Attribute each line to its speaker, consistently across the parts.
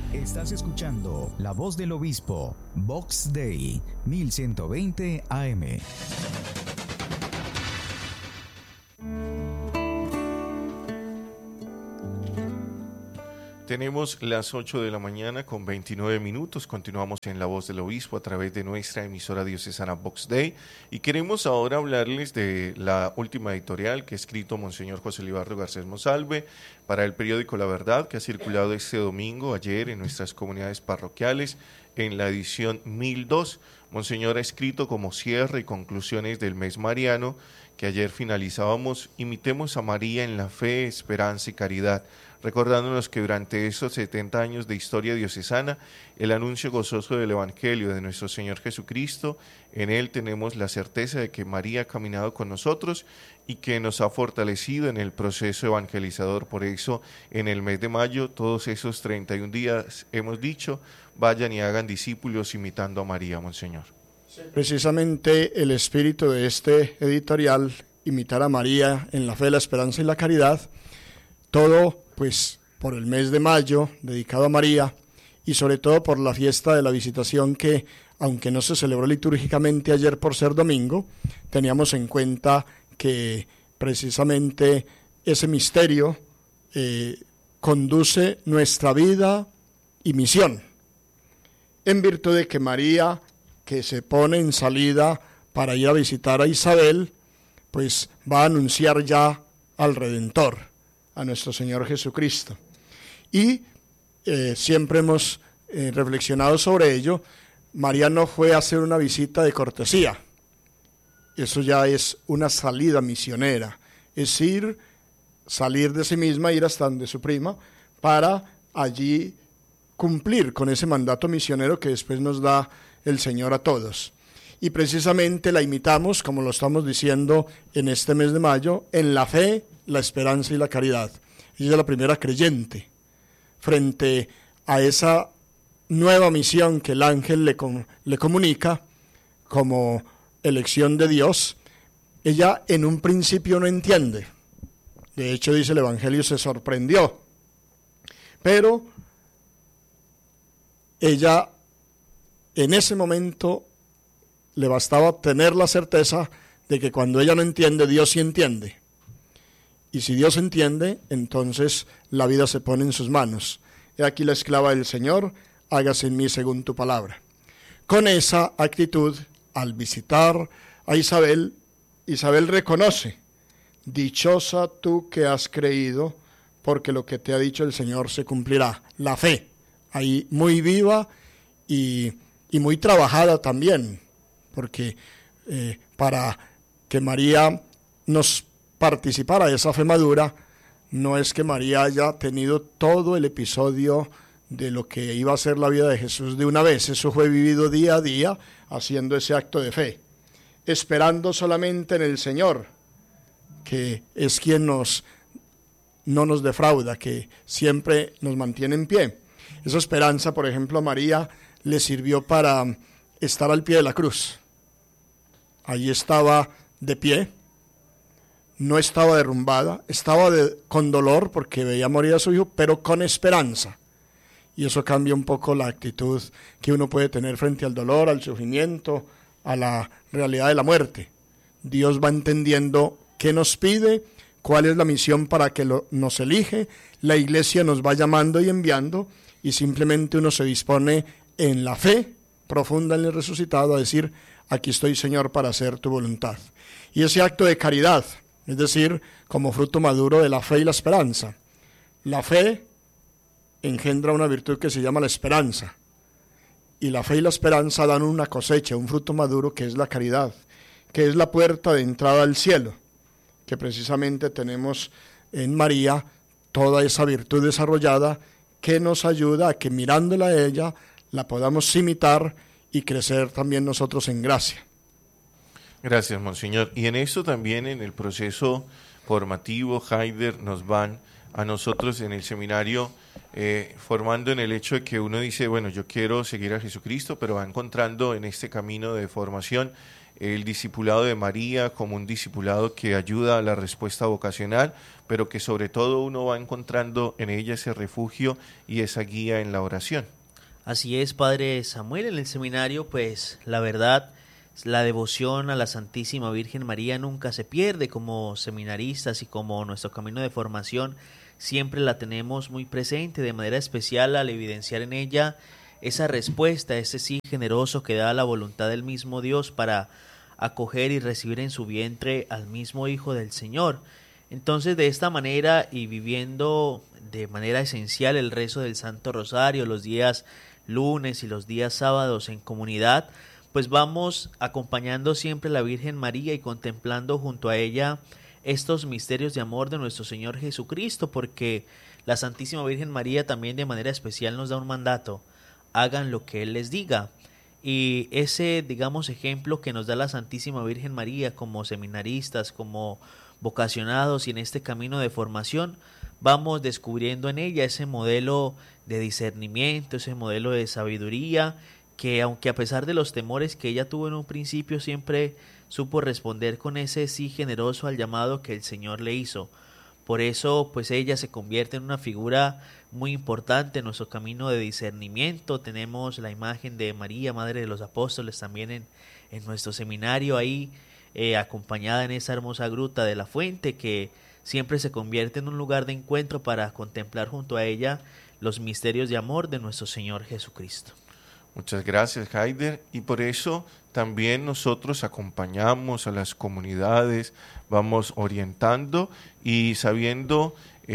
Speaker 1: Estás escuchando La Voz del Obispo, Vox Dei, 1120 AM.
Speaker 2: Tenemos las 8 de la mañana con 29 minutos. Continuamos en La Voz del Obispo a través de nuestra emisora diocesana Vox Dei. Y queremos ahora hablarles de la última editorial que ha escrito Monseñor José Libardo Garcés Monsalve para el periódico La Verdad, que ha circulado este domingo, ayer, en nuestras comunidades parroquiales, en la edición 1002. Monseñor ha escrito como cierre y conclusiones del mes mariano, que ayer finalizábamos: imitemos a María en la fe, esperanza y caridad, recordándonos que durante estos 70 años de historia diocesana, el anuncio gozoso del Evangelio de nuestro Señor Jesucristo, en él tenemos la certeza de que María ha caminado con nosotros y que nos ha fortalecido en el proceso evangelizador. Por eso, en el mes de mayo, todos esos 31 días, hemos dicho, vayan y hagan discípulos imitando a María, Monseñor.
Speaker 3: Precisamente el espíritu de este editorial, imitar a María en la fe, la esperanza y la caridad, todo pues por el mes de mayo dedicado a María y sobre todo por la fiesta de la Visitación, que aunque no se celebró litúrgicamente ayer por ser domingo, teníamos en cuenta que precisamente ese misterio conduce nuestra vida y misión, en virtud de que María, que se pone en salida para ir a visitar a Isabel, pues va a anunciar ya al Redentor, a nuestro Señor Jesucristo. Y siempre hemos reflexionado sobre ello. María no fue a hacer una visita de cortesía, eso ya es una salida misionera, es salir de sí misma, ir hasta donde su prima, para allí cumplir con ese mandato misionero que después nos da el Señor a todos. Y precisamente la imitamos, como lo estamos diciendo en este mes de mayo, en la fe, la esperanza y la caridad. Ella es la primera creyente frente a esa nueva misión que el ángel le comunica como elección de Dios. Ella en un principio no entiende. De hecho, dice el Evangelio, se sorprendió. Pero ella en ese momento le bastaba tener la certeza de que cuando ella no entiende, Dios sí entiende. Y si Dios entiende, entonces la vida se pone en sus manos. He aquí la esclava del Señor, hágase en mí según tu palabra. Con esa actitud, al visitar a Isabel, Isabel reconoce: dichosa tú que has creído, porque lo que te ha dicho el Señor se cumplirá. La fe, ahí muy viva y muy trabajada también, porque para que María nos participara de esa fe madura, no es que María haya tenido todo el episodio de lo que iba a ser la vida de Jesús de una vez. Eso fue vivido día a día, haciendo ese acto de fe, esperando solamente en el Señor, que es quien no nos defrauda, que siempre nos mantiene en pie. Esa esperanza, por ejemplo, a María le sirvió para estar al pie de la cruz. Allí estaba de pie, no estaba derrumbada, estaba con dolor porque veía morir a su hijo, pero con esperanza. Y eso cambia un poco la actitud que uno puede tener frente al dolor, al sufrimiento, a la realidad de la muerte. Dios va entendiendo qué nos pide, cuál es la misión para que nos elige, la Iglesia nos va llamando y enviando, y simplemente uno se dispone en la fe profunda en el resucitado a decir: aquí estoy, Señor, para hacer tu voluntad. Y ese acto de caridad, es decir, como fruto maduro de la fe y la esperanza. La fe engendra una virtud que se llama la esperanza, y la fe y la esperanza dan una cosecha, un fruto maduro que es la caridad, que es la puerta de entrada al cielo, que precisamente tenemos en María toda esa virtud desarrollada que nos ayuda a que mirándola a ella la podamos imitar y crecer también nosotros en gracia.
Speaker 2: Gracias, Monseñor. Y en esto también, en el proceso formativo, Haider, nos van a nosotros en el seminario formando en el hecho de que uno dice, bueno, yo quiero seguir a Jesucristo, pero va encontrando en este camino de formación el discipulado de María como un discipulado que ayuda a la respuesta vocacional, pero que sobre todo uno va encontrando en ella ese refugio y esa guía en la oración.
Speaker 4: Así es, Padre Samuel. En el seminario, pues la verdad, la devoción a la Santísima Virgen María nunca se pierde. Como seminaristas y como nuestro camino de formación siempre la tenemos muy presente, de manera especial al evidenciar en ella esa respuesta, ese sí generoso que da la voluntad del mismo Dios para acoger y recibir en su vientre al mismo Hijo del Señor. Entonces, de esta manera y viviendo de manera esencial el rezo del Santo Rosario los días lunes y los días sábados en comunidad, pues vamos acompañando siempre a la Virgen María y contemplando junto a ella estos misterios de amor de nuestro Señor Jesucristo, porque la Santísima Virgen María también de manera especial nos da un mandato: hagan lo que Él les diga. Y ese, digamos, ejemplo que nos da la Santísima Virgen María como seminaristas, como vocacionados y en este camino de formación, vamos descubriendo en ella ese modelo de discernimiento, ese modelo de sabiduría, que aunque a pesar de los temores que ella tuvo en un principio, siempre supo responder con ese sí generoso al llamado que el Señor le hizo. Por eso, pues ella se convierte en una figura muy importante en nuestro camino de discernimiento. Tenemos la imagen de María, Madre de los Apóstoles, también en nuestro seminario ahí, acompañada en esa hermosa gruta de la fuente, que siempre se convierte en un lugar de encuentro para contemplar junto a ella los misterios de amor de nuestro Señor Jesucristo.
Speaker 2: Muchas gracias, Haider, y por eso también nosotros acompañamos a las comunidades, vamos orientando y sabiendo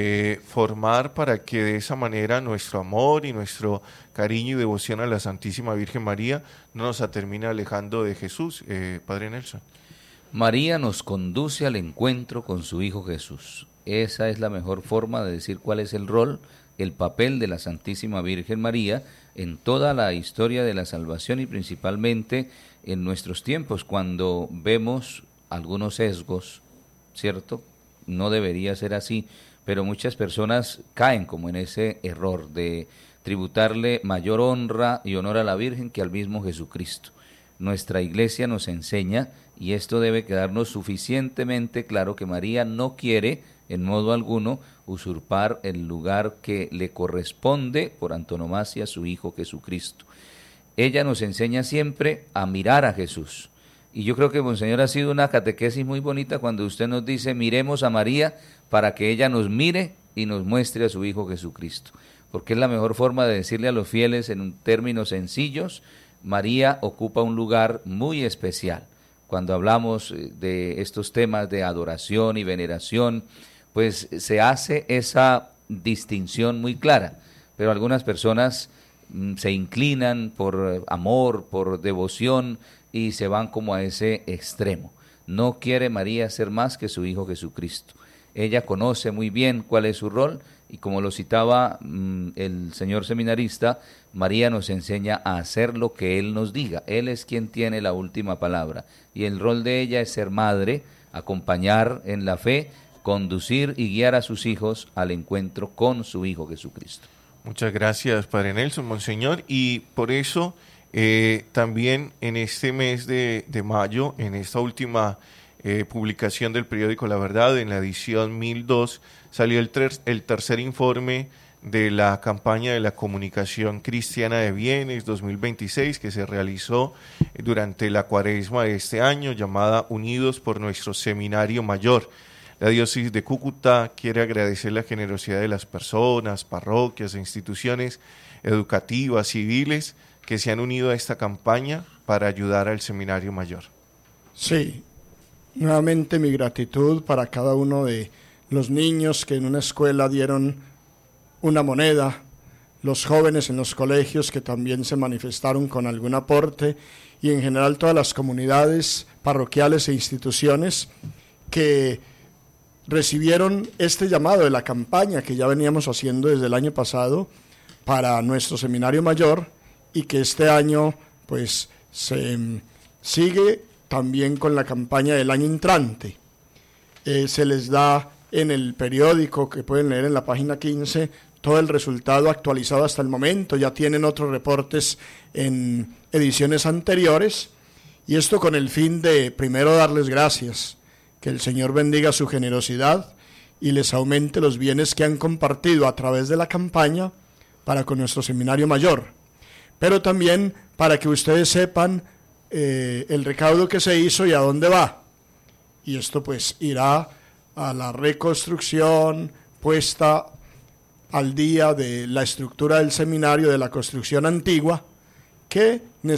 Speaker 2: formar para que de esa manera nuestro amor y nuestro cariño y devoción a la Santísima Virgen María no nos termine alejando de Jesús. Padre Nelson.
Speaker 5: María nos conduce al encuentro con su Hijo Jesús. Esa es la mejor forma de decir cuál es el rol, el papel de la Santísima Virgen María en toda la historia de la salvación y principalmente en nuestros tiempos, cuando vemos algunos sesgos, ¿cierto? No debería ser así, pero muchas personas caen como en ese error de tributarle mayor honra y honor a la Virgen que al mismo Jesucristo. Nuestra Iglesia nos enseña, y esto debe quedarnos suficientemente claro, que María no quiere en modo alguno usurpar el lugar que le corresponde por antonomasia a su Hijo Jesucristo. Ella nos enseña siempre a mirar a Jesús. Y yo creo que, Monseñor, ha sido una catequesis muy bonita cuando usted nos dice: miremos a María para que ella nos mire y nos muestre a su Hijo Jesucristo. Porque es la mejor forma de decirle a los fieles en términos sencillos: María ocupa un lugar muy especial. Cuando hablamos de estos temas de adoración y veneración, pues se hace esa distinción muy clara, pero algunas personas se inclinan por amor, por devoción, y se van como a ese extremo. No quiere María ser más que su Hijo Jesucristo. Ella conoce muy bien cuál es su rol, y como lo citaba el señor seminarista, María nos enseña a hacer lo que Él nos diga. Él es quien tiene la última palabra, y el rol de ella es ser madre, acompañar en la fe, conducir y guiar a sus hijos al encuentro con su Hijo Jesucristo.
Speaker 2: Muchas gracias, Padre Nelson, Monseñor, y por eso también en este mes de mayo, en esta última publicación del periódico La Verdad, en la edición 1002, salió el tercer informe de la campaña de la comunicación cristiana de bienes 2026, que se realizó durante la cuaresma de este año, llamada Unidos por nuestro Seminario Mayor. La diócesis de Cúcuta quiere agradecer la generosidad de las personas, parroquias e instituciones educativas, civiles, que se han unido a esta campaña para ayudar al Seminario Mayor.
Speaker 3: Sí, nuevamente mi gratitud para cada uno de los niños que en una escuela dieron una moneda, los jóvenes en los colegios que también se manifestaron con algún aporte, y en general todas las comunidades parroquiales e instituciones que recibieron este llamado de la campaña que ya veníamos haciendo desde el año pasado para nuestro Seminario Mayor, y que este año pues se sigue también con la campaña del año entrante. Se les da en el periódico, que pueden leer en la página 15, todo el resultado actualizado hasta el momento, ya tienen otros reportes en ediciones anteriores, y esto con el fin de primero darles gracias, que el Señor bendiga su generosidad y les aumente los bienes que han compartido a través de la campaña para con nuestro seminario mayor, pero también para que ustedes sepan el recaudo que se hizo y a dónde va, y esto pues irá a la reconstrucción, puesta al día de la estructura del seminario, de la construcción antigua, que